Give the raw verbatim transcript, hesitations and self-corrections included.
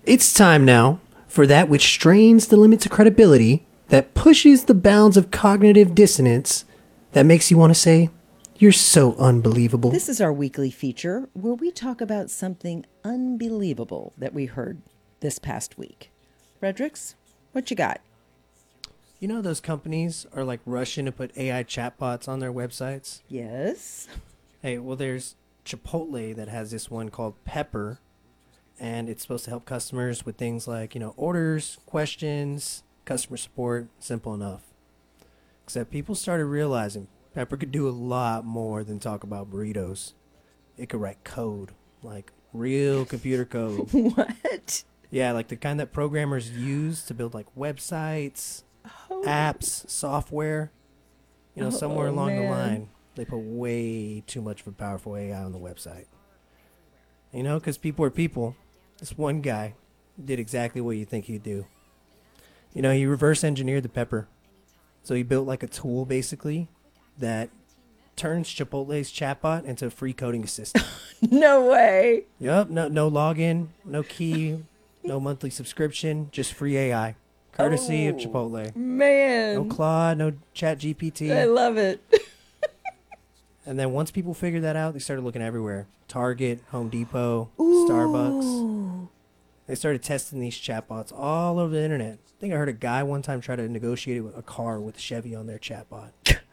It's time now for that which strains the limits of credibility, that pushes the bounds of cognitive dissonance, that makes you want to say, "You're so unbelievable." This is our weekly feature where we talk about something unbelievable that we heard this past week. Fredericks, what you got? You know those companies are like rushing to put A I chatbots on their websites? Yes. Hey, well, there's Chipotle that has this one called Pepper, and it's supposed to help customers with things like, you know, orders, questions, customer support. Simple enough. Except people started realizing Pepper could do a lot more than talk about burritos. It could write code, like real computer code. What? Yeah, like the kind that programmers use to build like websites, Oh. apps, software. You know, somewhere Oh, along the man. line, they put way too much of a powerful A I on the website. You know, because people are people. This one guy did exactly what you think he'd do. You know, he reverse engineered the Pepper. So he built like a tool, basically, that turns Chipotle's chatbot into a free coding assistant. No way. Yup, no, no login, no key, no monthly subscription, just free A I. Courtesy of Oh, Chipotle. Man. No Claude, no Chat G P T. I love it. And then once people figured that out, they started looking everywhere. Target, Home Depot, Starbucks. Ooh. They started testing these chatbots all over the internet. I think I heard a guy one time try to negotiate with a car with Chevy on their chatbot.